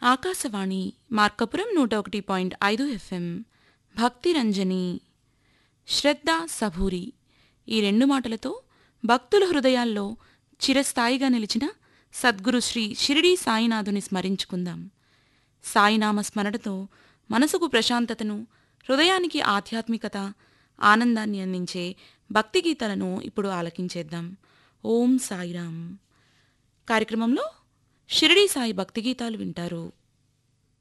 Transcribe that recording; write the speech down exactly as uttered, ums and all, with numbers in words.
ఆకాశవాణి మార్కపురం నూట ఒకటి పాయింట్ ఐదు ఎఫ్ఎం భక్తిరంజని శ్రద్ధ సభూరి ఈ రెండు మాటలతో భక్తుల హృదయాల్లో చిరస్థాయిగా నిలిచిన సద్గురు శ్రీ షిరిడీ సాయినాథుని స్మరించుకుందాం. సాయినామ స్మరణతో మనసుకు ప్రశాంతతను, హృదయానికి ఆధ్యాత్మికత, ఆనందాన్ని అందించే భక్తి గీతాలను ఇప్పుడు ఆలకించేద్దాం. ఓం సాయిరాం. కార్యక్రమంలో షిరిడీ సాయి భక్తి గీతాలు వింటారు.